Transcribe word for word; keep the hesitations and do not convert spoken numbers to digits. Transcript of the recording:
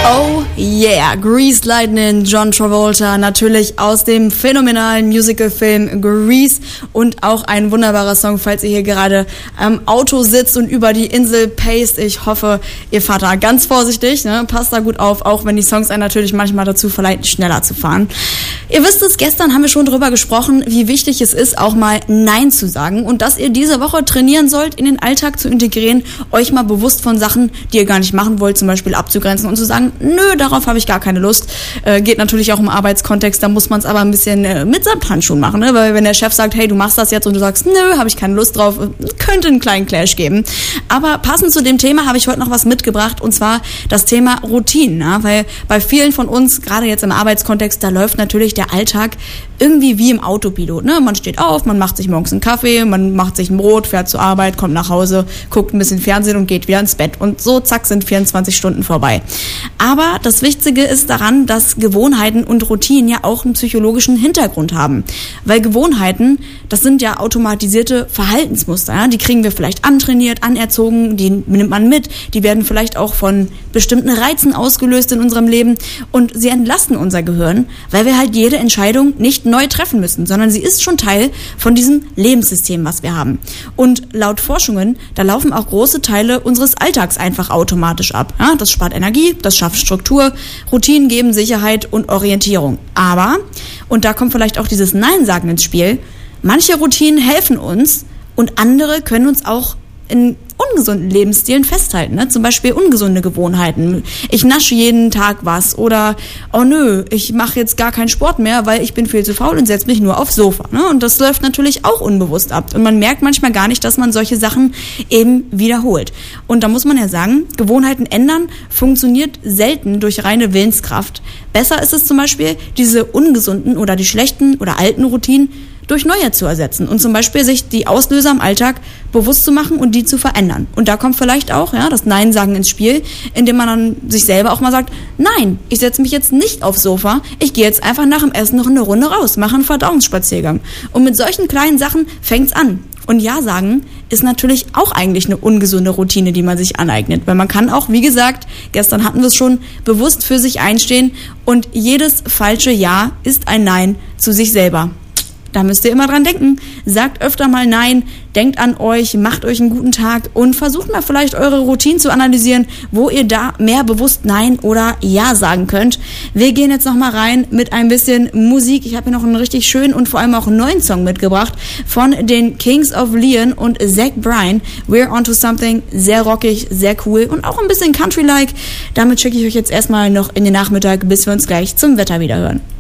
Oh yeah, Grease Lightning, John Travolta, natürlich aus dem phänomenalen Musicalfilm Grease und auch ein wunderbarer Song, falls ihr hier gerade am Auto sitzt und über die Insel paced. Ich hoffe, ihr fahrt da ganz vorsichtig, ne? Passt da gut auf, auch wenn die Songs einen natürlich manchmal dazu verleiten, schneller zu fahren. Ihr wisst es, gestern haben wir schon drüber gesprochen, wie wichtig es ist, auch mal Nein zu sagen und dass ihr diese Woche trainieren sollt, in den Alltag zu integrieren, euch mal bewusst von Sachen, die ihr gar nicht machen wollt, zum Beispiel abzugrenzen und zu sagen, nö, darauf habe ich gar keine Lust. Äh, geht natürlich auch im Arbeitskontext, da muss man es aber ein bisschen äh, mit Samthandschuhen machen, ne? Weil wenn der Chef sagt, hey, du machst das jetzt und du sagst, nö, habe ich keine Lust drauf, könnte einen kleinen Clash geben. Aber passend zu dem Thema habe ich heute noch was mitgebracht und zwar das Thema Routinen, ne? Weil bei vielen von uns, gerade jetzt im Arbeitskontext, da läuft natürlich der Alltag irgendwie wie im Autopilot, ne? Man steht auf, man macht sich morgens einen Kaffee, man macht sich ein Brot, fährt zur Arbeit, kommt nach Hause, guckt ein bisschen Fernsehen und geht wieder ins Bett und so zack sind vierundzwanzig Stunden vorbei. Aber das Wichtige ist daran, dass Gewohnheiten und Routinen ja auch einen psychologischen Hintergrund haben. Weil Gewohnheiten, das sind ja automatisierte Verhaltensmuster. Ja? Die kriegen wir vielleicht antrainiert, anerzogen, die nimmt man mit. Die werden vielleicht auch von bestimmten Reizen ausgelöst in unserem Leben. Und sie entlasten unser Gehirn, weil wir halt jede Entscheidung nicht neu treffen müssen, sondern sie ist schon Teil von diesem Lebenssystem, was wir haben. Und laut Forschungen, da laufen auch große Teile unseres Alltags einfach automatisch ab. Ja? Das spart Energie, das schafft Struktur. Routinen geben Sicherheit und Orientierung. Aber, und da kommt vielleicht auch dieses Nein-Sagen ins Spiel, manche Routinen helfen uns und andere können uns auch in ungesunden Lebensstilen festhalten, ne? Zum Beispiel ungesunde Gewohnheiten. Ich nasche jeden Tag was oder, oh nö, ich mache jetzt gar keinen Sport mehr, weil ich bin viel zu faul und setze mich nur aufs Sofa. Ne? Und das läuft natürlich auch unbewusst ab. Und man merkt manchmal gar nicht, dass man solche Sachen eben wiederholt. Und da muss man ja sagen, Gewohnheiten ändern funktioniert selten durch reine Willenskraft. Besser ist es zum Beispiel, diese ungesunden oder die schlechten oder alten Routinen durch neue zu ersetzen und zum Beispiel sich die Auslöser im Alltag bewusst zu machen und die zu verändern. Und da kommt vielleicht auch ja das Nein-Sagen ins Spiel, indem man dann sich selber auch mal sagt, nein, ich setze mich jetzt nicht aufs Sofa, ich gehe jetzt einfach nach dem Essen noch eine Runde raus, mache einen Verdauungsspaziergang. Und mit solchen kleinen Sachen fängt's an. Und Ja sagen ist natürlich auch eigentlich eine ungesunde Routine, die man sich aneignet. Weil man kann auch, wie gesagt, gestern hatten wir es schon, bewusst für sich einstehen und jedes falsche Ja ist ein Nein zu sich selber. Da müsst ihr immer dran denken. Sagt öfter mal Nein, denkt an euch, macht euch einen guten Tag und versucht mal vielleicht eure Routinen zu analysieren, wo ihr da mehr bewusst Nein oder Ja sagen könnt. Wir gehen jetzt nochmal rein mit ein bisschen Musik. Ich habe hier noch einen richtig schönen und vor allem auch einen neuen Song mitgebracht von den Kings of Leon und Zach Bryan. We're Onto Something. Sehr rockig, sehr cool und auch ein bisschen Country-like. Damit schicke ich euch jetzt erstmal noch in den Nachmittag, bis wir uns gleich zum Wetter wieder hören.